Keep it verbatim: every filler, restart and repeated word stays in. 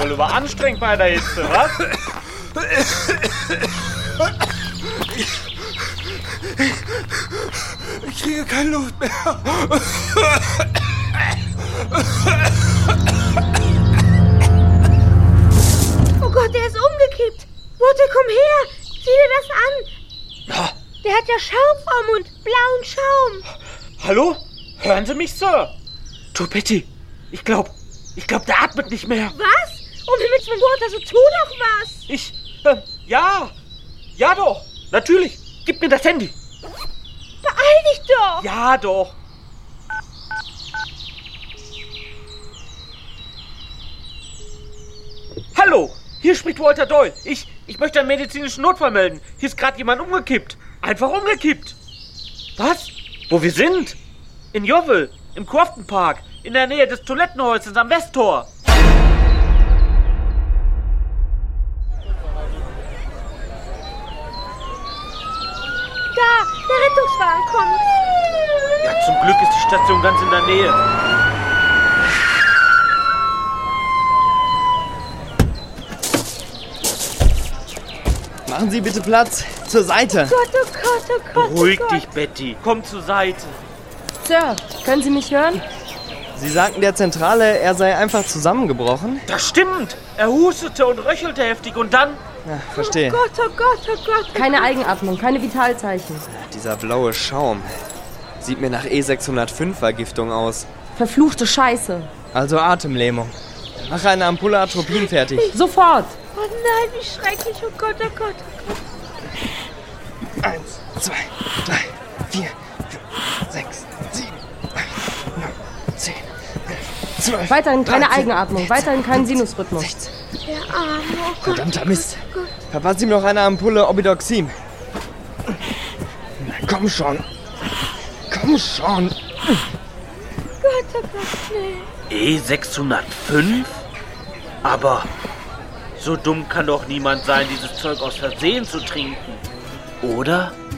mal überanstrengt bei der Hitze, was? Ich kriege keine Luft mehr. Oh Gott, der ist umgekippt. Mutter, komm her. Sieh dir das an. Der hat ja Schaum am Mund. Blauen Schaum. Hallo? Hören Sie mich, Sir? Du, Betty, ich glaub, ich glaub, der atmet nicht mehr. Was? Um Himmels Willen, Mutter, so tu doch was. Ich, äh, ja. Ja doch, natürlich. Gib mir das Handy. Beeil dich doch. Ja doch. Hallo, hier spricht Walter Doyle. Ich, ich möchte einen medizinischen Notfall melden. Hier ist gerade jemand umgekippt. Einfach umgekippt. Was? Wo wir sind? In Yeovil, im Crofton Park, in der Nähe des Toilettenhäuschens am Westtor. Da, der Rettungswagen kommt. Ja, zum Glück ist die Station ganz in der Nähe. Machen Sie bitte Platz. Zur Seite. Gott, oh Gott, oh Gott, Beruhig oh Gott. dich, Betty. Komm zur Seite. Sir, können Sie mich hören? Sie sagten der Zentrale, er sei einfach zusammengebrochen? Das stimmt. Er hustete und röchelte heftig und dann... Ja, verstehe. Oh Gott, oh Gott, oh Gott. Oh Keine Gott. Eigenatmung, keine Vitalzeichen. Dieser blaue Schaum. Sieht mir nach E sechshundertfünf Vergiftung aus. Verfluchte Scheiße. Also Atemlähmung. Mach eine Ampulle Atropin fertig. Sofort. Oh nein, wie schrecklich. Oh Gott, oh Gott, oh Gott. Eins, zwei, drei, vier, fünf, sechs, sieben, acht, neun, zehn, elf, zwölf. Weiterhin keine dreizehn, Eigenatmung, weiterhin keinen Sinusrhythmus. sechzehn. Der Arme, oh Gott. Verdammter oh Mist. Gott, Verpasst ihm noch eine Ampulle Obidoxin. Na, komm schon. Komm schon. oh Gott, oh Gott, nee. E sechshundertfünf? Aber so dumm kann doch niemand sein, dieses Zeug aus Versehen zu trinken. Oder?